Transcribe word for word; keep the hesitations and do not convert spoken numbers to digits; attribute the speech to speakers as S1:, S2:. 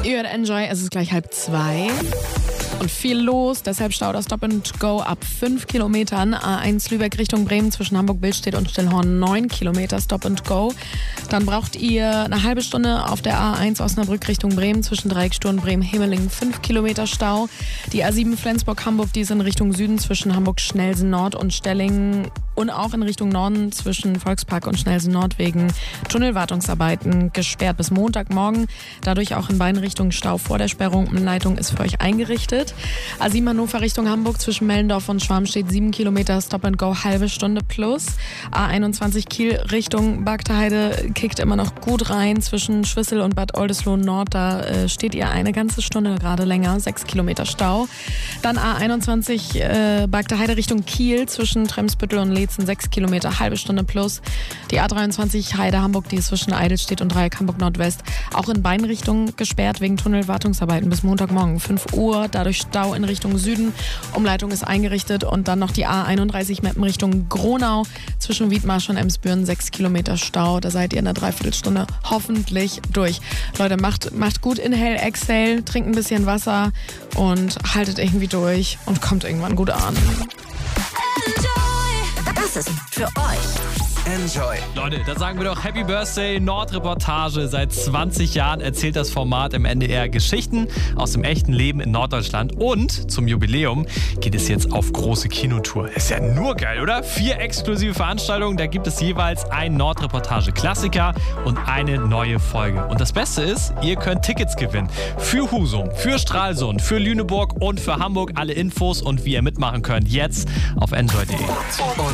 S1: Ihr hört Enjoy, es ist gleich halb zwei. Und viel los, deshalb Stau das Stop and Go ab fünf Kilometern. A eins Lübeck Richtung Bremen zwischen Hamburg-Billstedt und Stillhorn neun Kilometer Stop and Go. Dann braucht ihr eine halbe Stunde auf der A eins Osnabrück Richtung Bremen zwischen Dreiecksstuhl und Bremen-Himmelingen fünf Kilometer Stau. Die A sieben Flensburg-Hamburg, die ist in Richtung Süden zwischen Hamburg-Schnelsen-Nord und Stellingen und auch in Richtung Norden zwischen Volkspark und Schnelsen-Nord wegen Tunnelwartungsarbeiten gesperrt bis Montagmorgen. Dadurch auch in beiden Richtungen Stau vor der Sperrung. Umleitung ist für euch eingerichtet. A sieben Hannover Richtung Hamburg zwischen Mellendorf und Schwarmstedt sieben Kilometer Stop and Go, halbe Stunde plus. A einundzwanzig Kiel Richtung Bagdeheide kickt immer noch gut rein zwischen Schwissel und Bad Oldesloe Nord. Da äh, steht ihr eine ganze Stunde, gerade länger, sechs Kilometer Stau. Dann A einundzwanzig äh, Bagdeheide Richtung Kiel zwischen Tremsbüttel und Leetzen sechs Kilometer, halbe Stunde plus. Die A dreiundzwanzig Heide Hamburg, die ist zwischen Eidelstedt und Dreieck Hamburg Nordwest auch in beiden Richtungen gesperrt wegen Tunnelwartungsarbeiten bis Montagmorgen fünf Uhr. Dadurch Stau in Richtung Süden. Umleitung ist eingerichtet und dann noch die A einunddreißig Meppen Richtung Gronau zwischen Wiedmarsch und Emsbüren sechs Kilometer Stau. Da seid ihr in einer Dreiviertelstunde hoffentlich durch. Leute, macht, macht gut Inhale, Exhale, trinkt ein bisschen Wasser und haltet irgendwie durch und kommt irgendwann gut an.
S2: Das ist für euch.
S3: Enjoy.
S4: Leute, da sagen wir doch Happy Birthday Nordreportage. Seit zwanzig Jahren erzählt das Format im N D R Geschichten aus dem echten Leben in Norddeutschland. Und zum Jubiläum geht es jetzt auf große Kinotour. Ist ja nur geil, oder? Vier exklusive Veranstaltungen, da gibt es jeweils ein Nordreportage-Klassiker und eine neue Folge. Und das Beste ist, ihr könnt Tickets gewinnen. Für Husum, für Stralsund, für Lüneburg und für Hamburg. Alle Infos und wie ihr mitmachen könnt, jetzt auf enjoy punkt de.